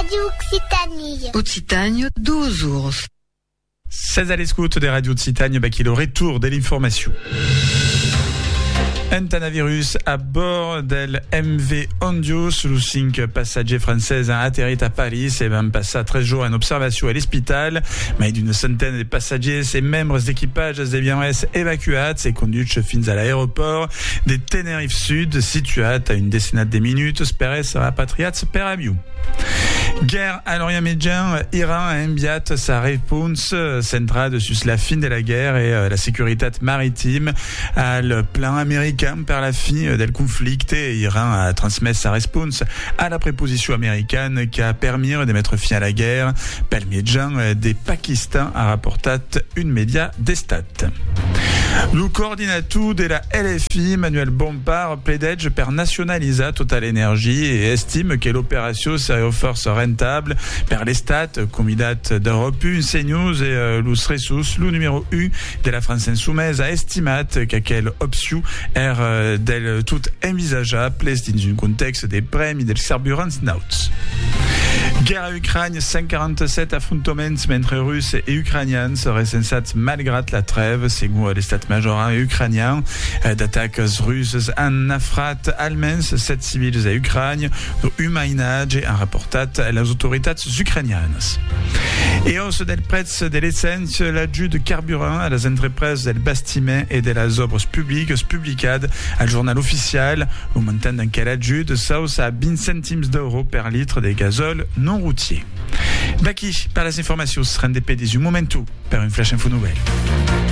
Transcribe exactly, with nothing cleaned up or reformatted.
Radio Occitanie. Occitanie, douze ours. seize à l'escoute des radios de Occitanie, bah, qui est le retour de l'information. Un coronavirus à bord del M V Ondius, le cinq passagers français a atterri à Paris et va passer treize jours en observation à l'hôpital. Mais d'une centaine de passagers et membres d'équipage deviennent évacués et conduits fins à l'aéroport de Tenerife Sud, situé à une dizaine de minutes, espérés rapatriés per avion. Guerre à l'Orient Médian, Iran a envié sa réponse centrale sur la fin de la guerre et la sécurité maritime à le plan américain par la fin du conflit. Iran a transmis sa réponse à la préposition américaine qui a permis de mettre fin à la guerre. Par le Médian des Pakistan a rapporté une média d'Estat. Le coordinateur de la L F I, Manuel Bompard, plaide per nationaliser Total Energy et estime que l'opération serait force rentable per l'Estat, Comitat d'Europe, CNews et euh, Luz Ressus, le numéro un de la France Insoumise, a estimé qu'aquelle option est euh, del tout envisageable dans un contexte des premi del carburant nauts. Guerre à Ukraine, cent quarante-sept affrontements entre Russes et Ukrainiens seraient sensats malgré la trêve, selon l'état-major ukrainien. D'attaques russes en afrat allemands, sept civils à Ukraine, de humainage en rapportat les autorités ukrainiennes. Et hausse del prezzo de l'essence, l'adjut de carburant à les entreprises del bastiment et de las obres publiques publicades al journal officiel. Le montant d'un quel adjut de sauce à vingt centimes d'euros per litre de gazole non routier. Baki, par les informations, sera un des P D du Momentum, par une flash info nouvelle.